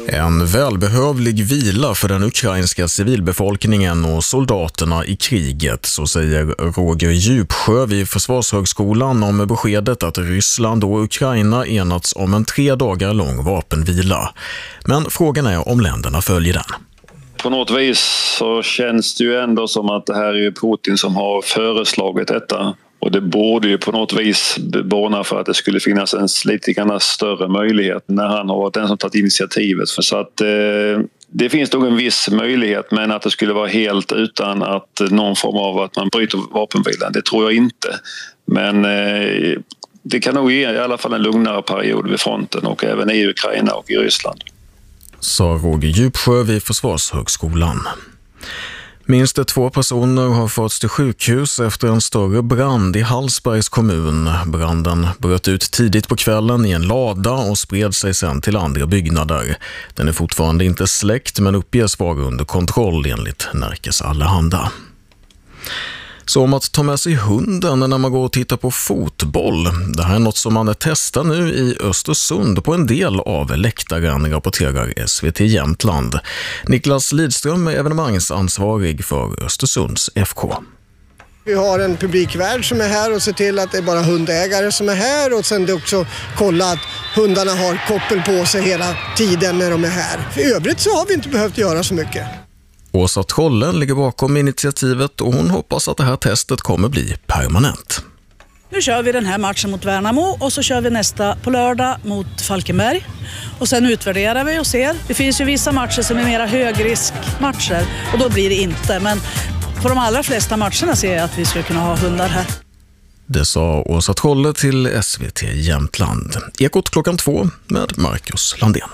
En välbehövlig vila för den ukrainska civilbefolkningen och soldaterna i kriget, så säger Roger Djupsjö vid Försvarshögskolan om beskedet att Ryssland och Ukraina enats om en 3 dagar lång vapenvila. Men frågan är om länderna följer den. På något vis så känns det ju ändå som att det här är Putin som har föreslagit detta. Och det borde ju på något vis borna för att det skulle finnas en lite grann större möjlighet när han har varit den som tagit initiativet. Så att det finns nog en viss möjlighet, men att det skulle vara helt utan att någon form av att man bryter vapenvilan, det tror jag inte. Men det kan nog ge i alla fall en lugnare period vid fronten och även i Ukraina och i Ryssland. Sa Roger Djupsjö vid Försvarshögskolan. Minst 2 personer har förts till sjukhus efter en större brand i Hallsbergs kommun. Branden bröt ut tidigt på kvällen i en lada och spred sig sedan till andra byggnader. Den är fortfarande inte släckt, men uppges vara under kontroll enligt Närkes Allehanda. Så om att ta med sig hunden när man går och tittar på fotboll. Det här är något som man testar nu i Östersund på en del av läktaren, rapporterar SVT Jämtland. Niklas Lidström är evenemangsansvarig för Östersunds FK. Vi har en publikvärd som är här och ser till att det är bara hundägare som är här, och sen också kolla att hundarna har koppel på sig hela tiden när de är här. För i övrigt så har vi inte behövt göra så mycket. Åsa Trollen ligger bakom initiativet och hon hoppas att det här testet kommer bli permanent. Nu kör vi den här matchen mot Värnamo och så kör vi nästa på lördag mot Falkenberg. Och sen utvärderar vi och ser. Det finns ju vissa matcher som är mera högriskmatcher och då blir det inte. Men på de allra flesta matcherna ser jag att vi skulle kunna ha hundar här. Det sa Åsa Trolle till SVT Jämtland. Ekot 2:00 med Marcus Landén.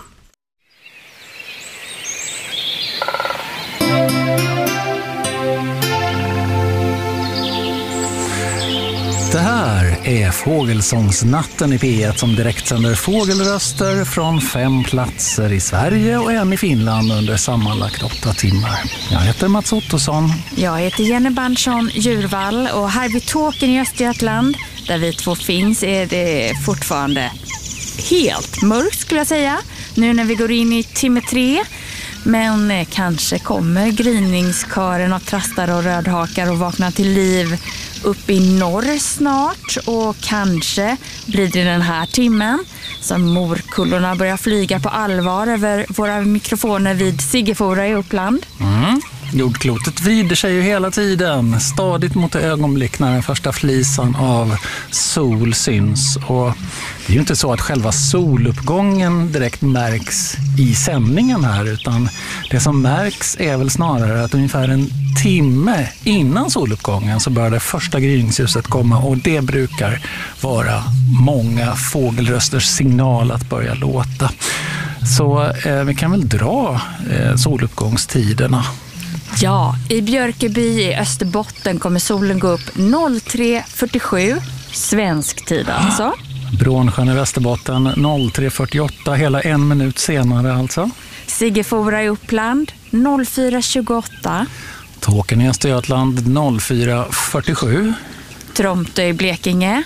Det här är Fågelsångsnatten i P1 som direktsänder fågelröster från 5 platser i Sverige och en i Finland under sammanlagt 8 timmar. Jag heter Mats Ottosson. Jag heter Jenny Bandsson Djurvall och här vid Tåken i Östergötland, där vi 2 finns, är det fortfarande helt mörkt skulle jag säga. Nu när vi går in i timme 3. Men kanske kommer gryningskören av trastar och rödhakar och vakna till liv upp i norr snart, och kanske blir det den här timmen som morkullorna börjar flyga på allvar över våra mikrofoner vid Siggefora i Uppland. Jordklotet vrider sig ju hela tiden, stadigt mot det ögonblick när den första flisan av sol syns. Och det är ju inte så att själva soluppgången direkt märks i sändningen här, utan det som märks är väl snarare att ungefär en timme innan soluppgången så börjar det första gryningsljuset komma, och det brukar vara många fågelrösters signal att börja låta. Så vi kan väl dra soluppgångstiderna. Ja, i Björkeby i Österbotten kommer solen gå upp 03.47 svensk tid alltså. Brånsjön i Västerbotten 03.48, hela 1 minut senare alltså. Siggefora i Uppland 04.28. Tåken i Östergötland 04.47. Tromtö i Blekinge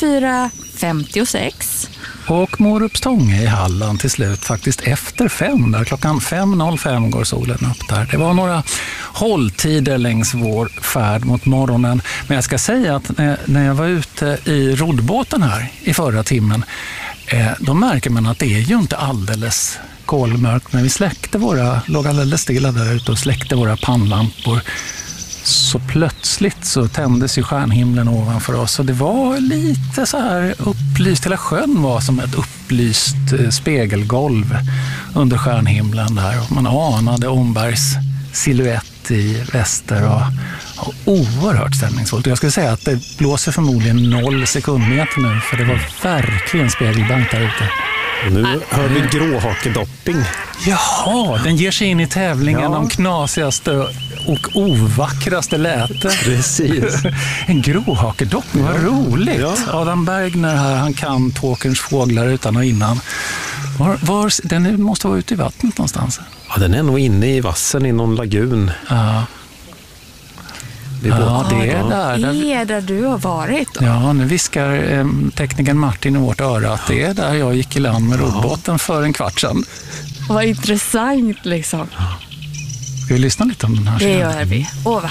04.56. Och Morupstånge i Halland till slut faktiskt efter 5. Där klockan 5.05 går solen upp där. Det var några hålltider längs vår färd mot morgonen. Men jag ska säga att när jag var ute i roddbåten här i förra timmen, då märker man att det är ju inte alldeles kolmörkt. När vi låg alldeles stilla där ute och släckte våra pannlampor, så plötsligt så tändes ju stjärnhimlen ovanför oss, och det var lite så här upplyst. Hela sjön var som ett upplyst spegelgolv under stjärnhimlen där, och man anade Ombergs silhuett i väster och oerhört stämningsfullt. Jag skulle säga att det blåser förmodligen 0 sekundmeter nu, för det var verkligen spegelblankt där ute. Nu hör vi gråhakedopping. Jaha, den ger sig in i tävlingen om knasigaste och ovackraste läte. Precis. En gråhakedopping, vad roligt. Ja. Adam Bergner här, han kan Tåkerns fåglar utan och innan. Den måste vara ute i vattnet någonstans. Ja, den är nog inne i vassen i någon lagun. Ja. Ja, det är där du har varit då. Ja, nu viskar teknikern Martin i vårt öra att det är där jag gick i land med roddbåten för en kvart sedan. Vad intressant liksom. Ska vi lyssna lite om den här? Det gör vi. Åh, vad